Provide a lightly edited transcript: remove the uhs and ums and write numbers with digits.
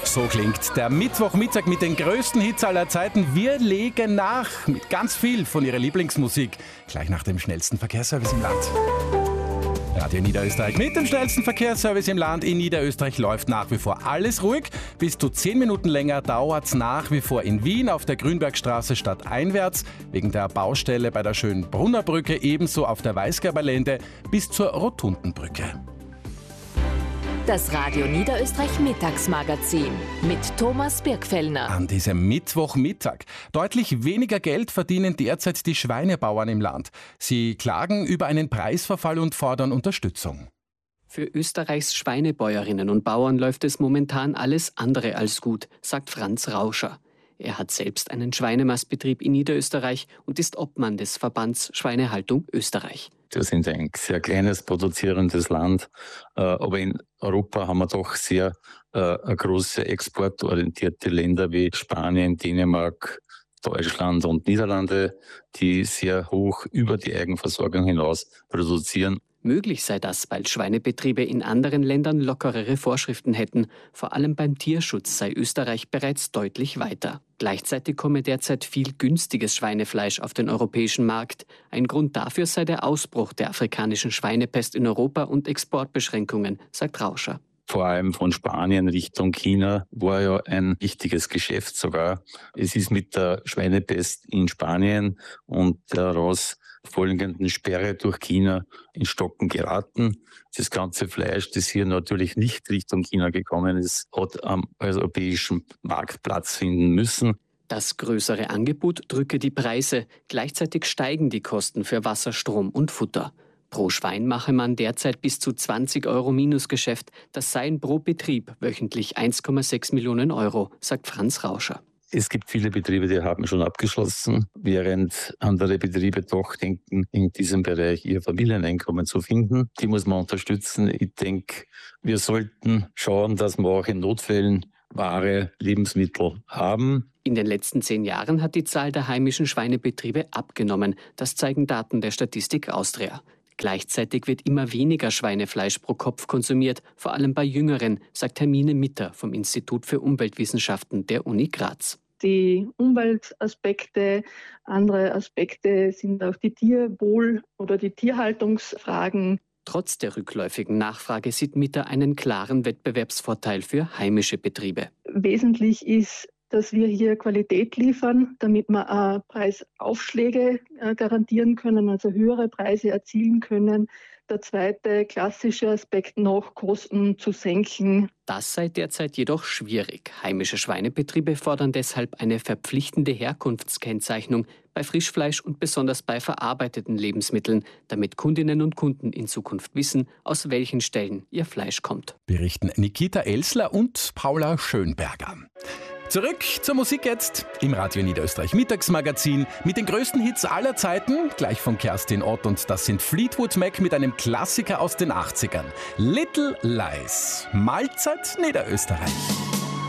So klingt der Mittwochmittag mit den größten Hits aller Zeiten. Wir legen nach mit ganz viel von Ihrer Lieblingsmusik. Gleich nach dem schnellsten Verkehrsservice im Land. Radio Niederösterreich mit dem schnellsten Verkehrsservice im Land. In Niederösterreich läuft nach wie vor alles ruhig. Bis zu 10 Minuten länger dauert es nach wie vor in Wien auf der Grünbergstraße stadteinwärts, wegen der Baustelle bei der Schönbrunner Brücke, ebenso auf der Weißgerberlände bis zur Rotundenbrücke. Das Radio Niederösterreich Mittagsmagazin mit Thomas Birkfellner. An diesem Mittwochmittag. Deutlich weniger Geld verdienen derzeit die Schweinebauern im Land. Sie klagen über einen Preisverfall und fordern Unterstützung. Für Österreichs Schweinebäuerinnen und Bauern läuft es momentan alles andere als gut, sagt Franz Rauscher. Er hat selbst einen Schweinemastbetrieb in Niederösterreich und ist Obmann des Verbands Schweinehaltung Österreich. Wir sind ein sehr kleines produzierendes Land, aber in Europa haben wir doch sehr große exportorientierte Länder wie Spanien, Dänemark, Deutschland und Niederlande, die sehr hoch über die Eigenversorgung hinaus produzieren. Möglich sei das, weil Schweinebetriebe in anderen Ländern lockerere Vorschriften hätten. Vor allem beim Tierschutz sei Österreich bereits deutlich weiter. Gleichzeitig komme derzeit viel günstiges Schweinefleisch auf den europäischen Markt. Ein Grund dafür sei der Ausbruch der afrikanischen Schweinepest in Europa und Exportbeschränkungen, sagt Rauscher. Vor allem von Spanien Richtung China war ja ein wichtiges Geschäft sogar. Es ist mit der Schweinepest in Spanien und daraus folgenden Sperre durch China in Stocken geraten. Das ganze Fleisch, das hier natürlich nicht Richtung China gekommen ist, hat am europäischen Markt Platz finden müssen. Das größere Angebot drücke die Preise. Gleichzeitig steigen die Kosten für Wasser, Strom und Futter. Pro Schwein mache man derzeit bis zu 20 Euro Minusgeschäft. Das seien pro Betrieb wöchentlich 1,6 Millionen Euro, sagt Franz Rauscher. Es gibt viele Betriebe, die haben schon abgeschlossen, während andere Betriebe doch denken, in diesem Bereich ihr Familieneinkommen zu finden. Die muss man unterstützen. Ich denke, wir sollten schauen, dass wir auch in Notfällen wahre Lebensmittel haben. In den letzten 10 Jahren hat die Zahl der heimischen Schweinebetriebe abgenommen. Das zeigen Daten der Statistik Austria. Gleichzeitig wird immer weniger Schweinefleisch pro Kopf konsumiert, vor allem bei Jüngeren, sagt Hermine Mitter vom Institut für Umweltwissenschaften der Uni Graz. Die Umweltaspekte, andere Aspekte sind auch die Tierwohl- oder die Tierhaltungsfragen. Trotz der rückläufigen Nachfrage sieht Mitter einen klaren Wettbewerbsvorteil für heimische Betriebe. Wesentlich ist, dass wir hier Qualität liefern, damit wir Preisaufschläge garantieren können, also höhere Preise erzielen können. Der zweite klassische Aspekt noch, Kosten zu senken. Das sei derzeit jedoch schwierig. Heimische Schweinebetriebe fordern deshalb eine verpflichtende Herkunftskennzeichnung bei Frischfleisch und besonders bei verarbeiteten Lebensmitteln, damit Kundinnen und Kunden in Zukunft wissen, aus welchen Stellen ihr Fleisch kommt. Berichten Nikita Elsler und Paula Schönberger. Zurück zur Musik jetzt im Radio Niederösterreich Mittagsmagazin mit den größten Hits aller Zeiten, gleich von Kerstin Ott, und das sind Fleetwood Mac mit einem Klassiker aus den 80ern. Little Lies. Mahlzeit Niederösterreich.